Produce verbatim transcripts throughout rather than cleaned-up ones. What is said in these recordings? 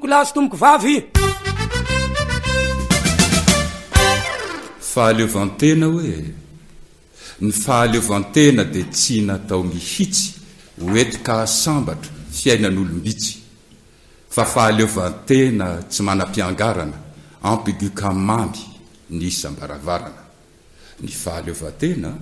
lahy sy tomboko vavy. Fahaleovantena hoe ny fahaleovantena dia tsy natao mihitsy hoetika sambatra fiainan'olombitsy fa fahaleovantena tsy manam-piangarana ampigu kamamy ny isam-baravarana. Ny fahaleovantena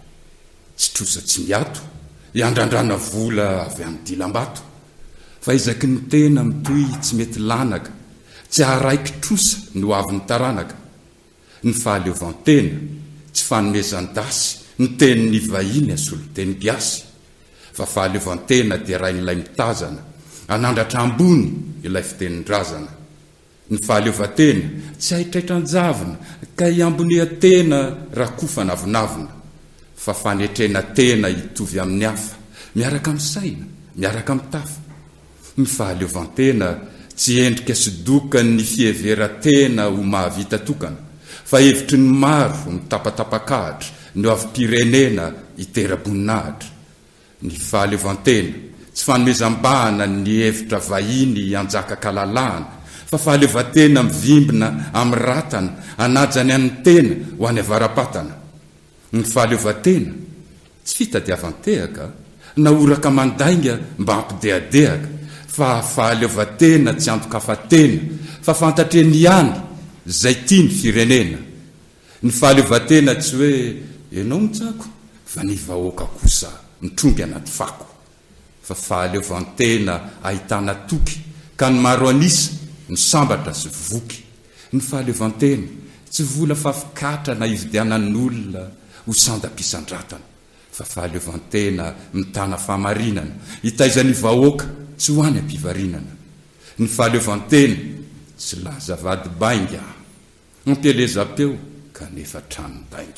tsy trosa tsy miato iandrandrana vola avy amin'ny dilam-bato fa izaky ny tena mitoy tsy mety lanaka tsy araiky trosa no avy ny taranaka. Ny fahaleovantena tsy fanomezan-dasy ny tenin'ny vahiny asolo teny giasy fa fahaleovantena dia rain'ilay mitazana anandratra ambony ilay fitenin-drazana. Ny fahaleovantena tsy haitraitran-javina ka iambonia tena raha kofa navinavina fa fanetrena tena hitovy amin'ny hafa miaraka amin'ny saina miaraka amin'ny tafa. Ny fahaleovantena tsy endrika sidokany ny fiheveran-tena ho mahavita tokana fa hevitry ny maro ny tapatapakahatra no avy pirenena hitera-boninahitra. Ny fahaleovantena tsy fanomezam-bahana ny hevitra vahiny anjaka-kalalahana fa fahaleovantena mivimbina amin'ny ratana anajany amin'ny tena ho any avaram-patana. Ny fahaleovantena tsy fitadiavantehaka na oraka mandainga mba ampideadehaka fa fahaleovantena tsy antokafatena fa fantatreny ihany zay tia ny firenena. Ny fahaleovantena tsy hoe ianao mitsako fa ny vahoaka kosa mitrongy anaty fako fa fahaleovantena ahitana toky ka ny maro anisa ny sambatra sy voky. Ny fahaleovantena tsy vola fafikatra na ividianan'olona ho sandam-pisandratana fa fahaleovantena mitana fahamarinana hitaizany vahoaka tsy ho any ampivarinana. Ny fahaleovantena tsy laza vady bainga ampielezam-peo kanefa tranodainga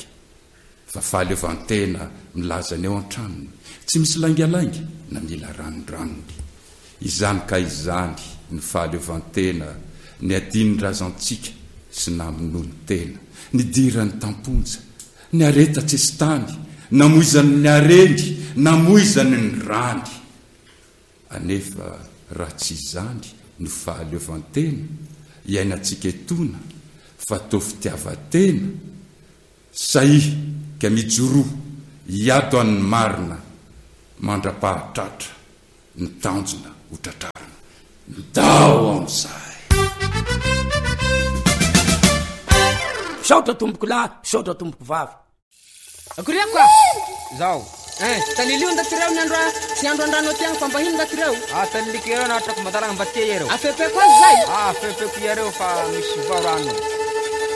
fa fahaleovantena milazany eo an-tranony tsy misy laingalainga na mila ranondranony. Izany ka izany ny fahaleovantena ny adiny razantsika sy naminony tena ny dirany tamponja ny areta tsy estany namoizany ny arendy namoizany ny rany. Anefa raha tsy izany no fahaleovantena iainantsika etona fa to fitiavatena sahi ka mijoroa hiato an'ny marina mandra-pahatratra ny tanjona ho tratrarina ndao amin'izay. Saotra tomboko lahy saotra tomboko vavy. Akoryako zao eh tanilio ndatireo ny andro sy andro andrano tiagna fambahiny ndatireo ah taniliko ereo na trako matalagna mbatia ereo afepeko azy zay ah afepeko ereo fa misy varano